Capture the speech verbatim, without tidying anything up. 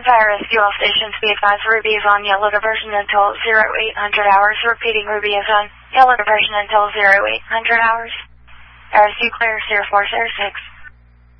Fire rescue all stations, be advised Ruby is on yellow diversion until zero eight hundred hours. Repeating, Ruby is on yellow diversion until zero eight hundred hours. Rescue clear, zero four zero six.